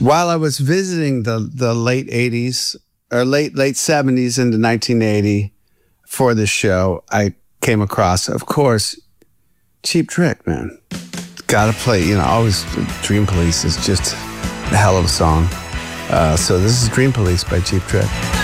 While I was visiting the late 80s or late 70s into 1980 for this show, I came across, of course, Cheap Trick, man. Gotta play, always Dream Police is just a hell of a song. So this is Dream Police by Cheap Trick.